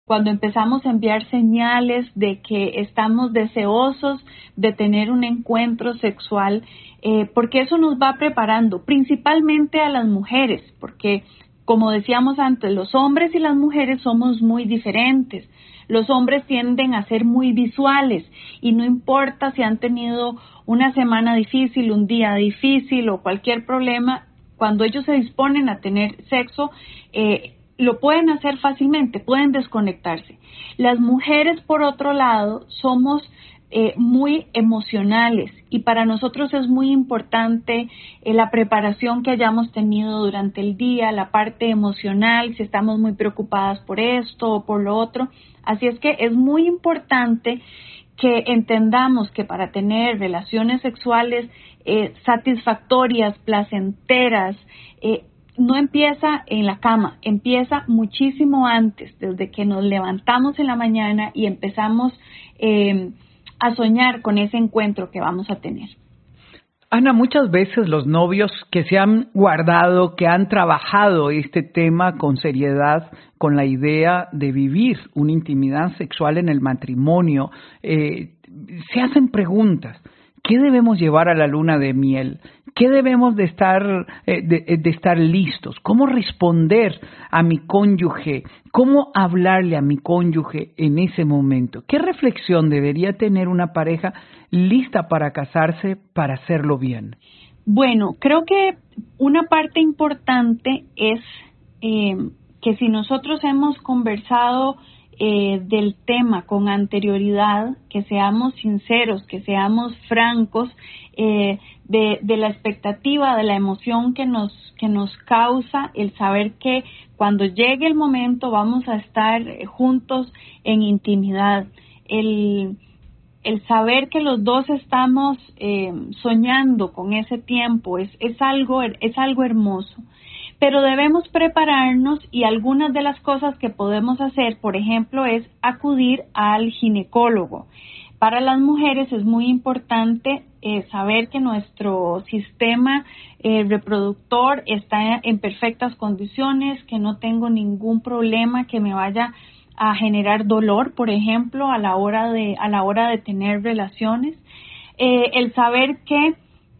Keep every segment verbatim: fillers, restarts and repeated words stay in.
cuando empezamos a enviar señales de que estamos deseosos de tener un encuentro sexual, eh, porque eso nos va preparando, principalmente a las mujeres, porque como decíamos antes, los hombres y las mujeres somos muy diferentes. Los hombres tienden a ser muy visuales y no importa si han tenido una semana difícil, un día difícil o cualquier problema, cuando ellos se disponen a tener sexo, eh, lo pueden hacer fácilmente, pueden desconectarse. Las mujeres, por otro lado, somos eh, muy emocionales y para nosotros es muy importante eh, la preparación que hayamos tenido durante el día, la parte emocional, si estamos muy preocupadas por esto o por lo otro. Así es que es muy importante que entendamos que para tener relaciones sexuales eh, satisfactorias, placenteras, eh, no empieza en la cama, empieza muchísimo antes, desde que nos levantamos en la mañana y empezamos eh, a soñar con ese encuentro que vamos a tener. Ana, muchas veces los novios que se han guardado, que han trabajado este tema con seriedad, con la idea de vivir una intimidad sexual en el matrimonio, eh, se hacen preguntas. ¿Qué debemos llevar a la luna de miel? ¿Qué debemos de estar, eh, de, de estar listos? ¿Cómo responder a mi cónyuge? ¿Cómo hablarle a mi cónyuge en ese momento? ¿Qué reflexión debería tener una pareja lista para casarse, para hacerlo bien? Bueno, creo que una parte importante es eh, que si nosotros hemos conversado Eh, del tema con anterioridad, que seamos sinceros, que seamos francos eh, de, de la expectativa, de la emoción que nos, que nos causa el saber que cuando llegue el momento vamos a estar juntos en intimidad, el, el saber que los dos estamos eh, soñando con ese tiempo es, es algo, es algo hermoso. Pero debemos prepararnos y algunas de las cosas que podemos hacer, por ejemplo, es acudir al ginecólogo. Para las mujeres es muy importante eh, saber que nuestro sistema eh, reproductor está en perfectas condiciones, que no tengo ningún problema que me vaya a generar dolor, por ejemplo, a la hora de, a la hora de tener relaciones. Eh, el saber que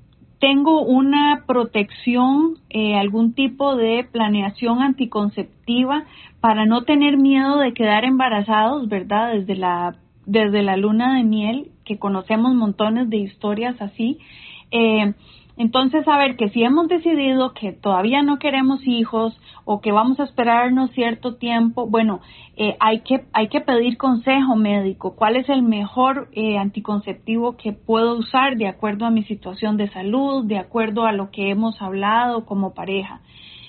tengo una protección, eh, algún tipo de planeación anticonceptiva para no tener miedo de quedar embarazados, ¿verdad? Desde la, desde la luna de miel, que conocemos montones de historias así. Eh, entonces, saber que si hemos decidido que todavía no queremos hijos o que vamos a esperarnos cierto tiempo, bueno, eh, hay que hay que pedir consejo médico. ¿Cuál es el mejor eh, anticonceptivo que puedo usar de acuerdo a mi situación de salud, de acuerdo a lo que hemos hablado como pareja?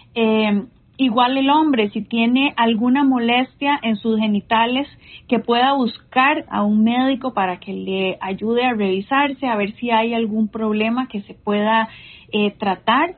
Eh, igual el hombre, si tiene alguna molestia en sus genitales, que pueda buscar a un médico para que le ayude a revisarse, a ver si hay algún problema que se pueda eh, tratar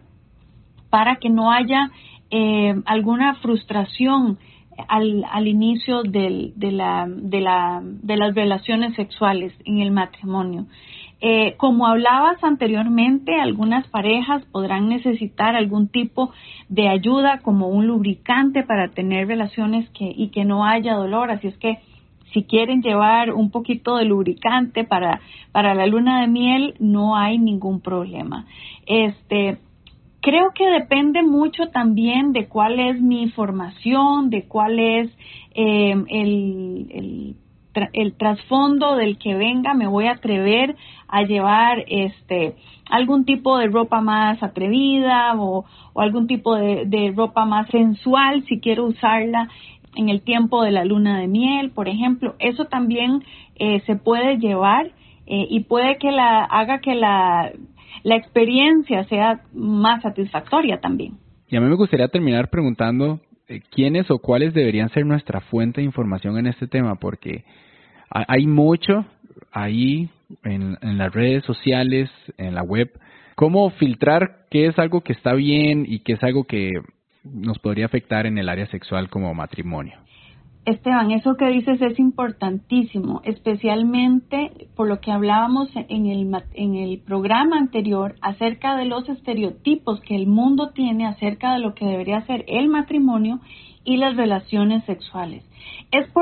para que no haya eh, alguna frustración al, al inicio del, de, la, de, la, de las relaciones sexuales en el matrimonio. Eh, como hablabas anteriormente, algunas parejas podrán necesitar algún tipo de ayuda como un lubricante para tener relaciones que, y que no haya dolor, así es que si quieren llevar un poquito de lubricante para, para la luna de miel, no hay ningún problema. Este, creo que depende mucho también de cuál es mi formación, de cuál es eh, el, el el trasfondo del que venga. Me voy a atrever a llevar este algún tipo de ropa más atrevida o, o algún tipo de, de ropa más sensual si quiero usarla en el tiempo de la luna de miel, por ejemplo. Eso también eh, se puede llevar eh, y puede que la haga que la, la experiencia sea más satisfactoria también. Y a mí me gustaría terminar preguntando quiénes o cuáles deberían ser nuestra fuente de información en este tema, porque hay mucho ahí en, en las redes sociales, en la web. ¿Cómo filtrar qué es algo que está bien y qué es algo que nos podría afectar en el área sexual como matrimonio? Esteban, eso que dices es importantísimo, especialmente por lo que hablábamos en el, en el programa anterior acerca de los estereotipos que el mundo tiene acerca de lo que debería ser el matrimonio y las relaciones sexuales. Es por